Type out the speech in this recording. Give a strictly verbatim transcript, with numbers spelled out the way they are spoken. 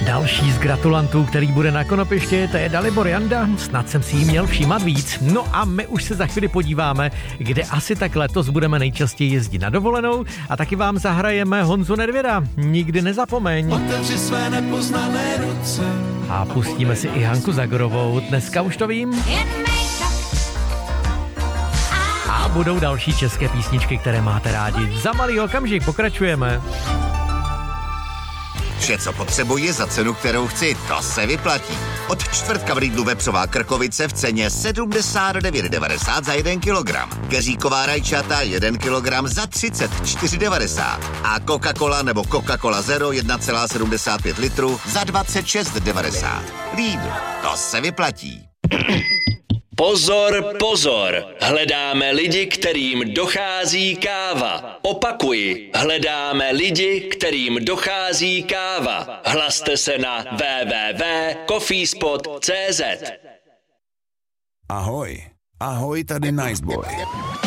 Další z gratulantů, který bude na konopišti, to je Dalibor Janda, snad jsem si jí měl všímat víc. No a my už se za chvíli podíváme, kde asi tak letos budeme nejčastěji jezdit na dovolenou a taky vám zahrajeme Honzu Nedvěda, Nikdy nezapomeň. Otevři své nepoznané ruce. A pustíme si i Hanku Zagorovou, dneska už to vím. A budou další české písničky, které máte rádi. Za malý okamžik pokračujeme. Vše, co potřebuji za cenu, kterou chci, to se vyplatí. Od čtvrtka v Lidlu vepřová krkovice v ceně sedmdesát devět devadesát za jeden kilogram. Keříková rajčata jeden kilogram za třicet čtyři devadesát. A Coca-Cola nebo Coca-Cola Zero jedna celá sedmdesát pět litru za dvacet šest devadesát. Lidl, to se vyplatí. Pozor, pozor, hledáme lidi, kterým dochází káva. Opakuji, hledáme lidi, kterým dochází káva. Hlaste se na w w w tečka coffeespot tečka c z. Ahoj, ahoj, tady Niceboy.